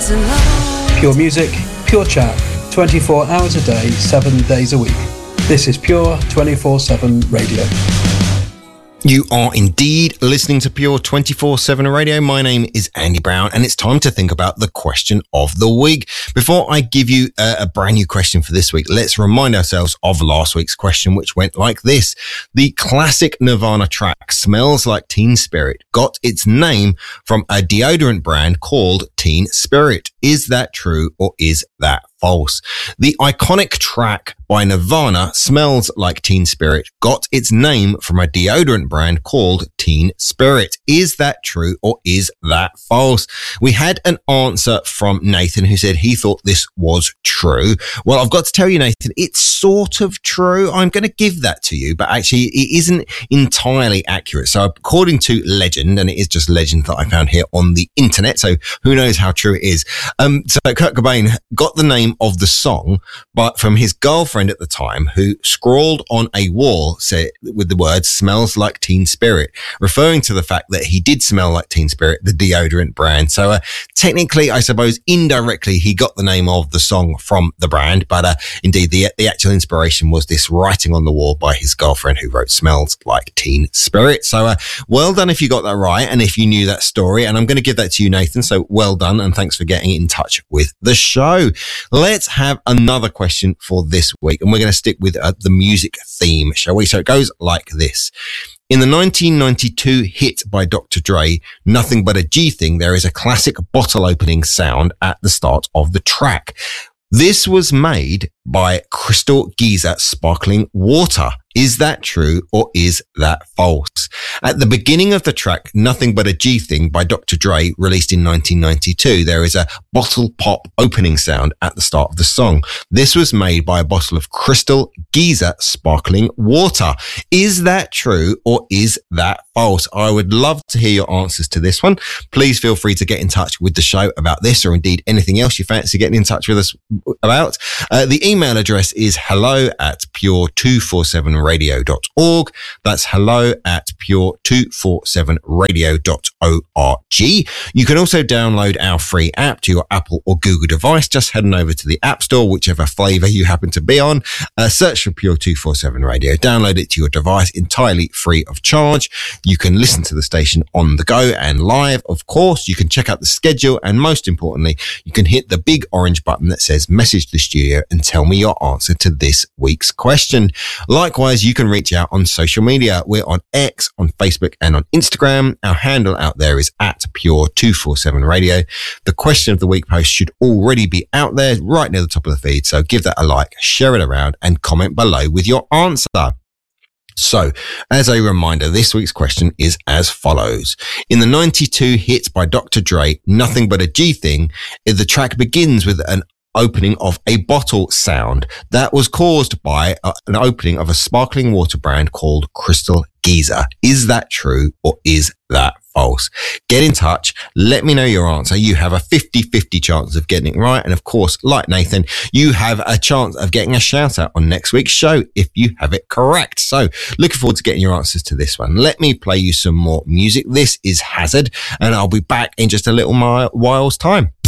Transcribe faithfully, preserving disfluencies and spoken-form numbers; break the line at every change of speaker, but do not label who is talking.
Pure music, pure chat, twenty-four hours a day, seven days a week. This is Pure twenty-four seven Radio.
You are indeed listening to Pure twenty-four seven Radio. My name is Andy Brown, and it's time to think about the question of the week. Before I give you a, a brand new question for this week, let's remind ourselves of last week's question, which went like this. The classic Nirvana track Smells Like Teen Spirit got its name from a deodorant brand called Teen Spirit. Is that true or is that false? The iconic track by Nirvana, Smells Like Teen Spirit, got its name from a deodorant brand called Teen Spirit. Is that true or is that false? We had an answer from Nathan who said he thought this was true. Well, I've got to tell you, Nathan, it's sort of true. I'm going to give that to you, but actually it isn't entirely accurate. So according to legend, and it is just legend that I found here on the internet, so who knows how true it is. Um, so Kurt Cobain got the name of the song, but from his girlfriend at the time, who scrawled on a wall say, with the words "Smells Like Teen Spirit," referring to the fact that he did smell like Teen Spirit, the deodorant brand. So uh, technically, I suppose indirectly, he got the name of the song from the brand, but uh, indeed the the actual inspiration was this writing on the wall by his girlfriend who wrote "Smells Like Teen Spirit." So uh, well done if you got that right and if you knew that story. And I'm going to give that to you, Nathan. So well done, and thanks for getting in touch with the show. Let's have another question for this week, and we're going to stick with uh, the music theme, shall we? So it goes like this. In the nineteen ninety-two hit by Doctor Dre, Nothing But a G Thing, there is a classic bottle opening sound at the start of the track. This was made by Crystal Geyser Sparkling Water. Is that true or is that false? At the beginning of the track, Nothing But a G Thing by Doctor Dre, released in nineteen ninety-two, there is a bottle pop opening sound at the start of the song. This was made by a bottle of Crystal Geyser Sparkling Water. Is that true or is that false? I would love to hear your answers to this one. Please feel free to get in touch with the show about this, or indeed anything else you fancy getting in touch with us about. Uh, the email address is hello at pure two four seven radio dot org. That's hello at pure two four seven radio dot org. You can also download our free app to your Apple or Google device. Just heading over to the App Store, whichever flavor you happen to be on. Uh, search for Pure two four seven Radio. Download it to your device entirely free of charge. You can listen to the station on the go and live. Of course, you can check out the schedule, and most importantly, you can hit the big orange button that says message the studio and tell me your answer to this week's question. Likewise, you can reach out on social media. We're on X, on Facebook, and on Instagram. Our handle out there is at Pure two four seven Radio. The question of the week post should already be out there right near the top of the feed. So give that a like, share it around, and comment below with your answer. So, as a reminder, this week's question is as follows. In the ninety-two hit by Doctor Dre, Nothing But a G Thing, the track begins with an opening of a bottle sound that was caused by uh, an opening of a sparkling water brand called Crystal Geyser. Is that true or is that false? Get in touch. Let me know your answer. You have a fifty-fifty chance of getting it right. And of course, like Nathan, you have a chance of getting a shout out on next week's show if you have it correct. So looking forward to getting your answers to this one. Let me play you some more music. This is Hazard, and I'll be back in just a little while's time.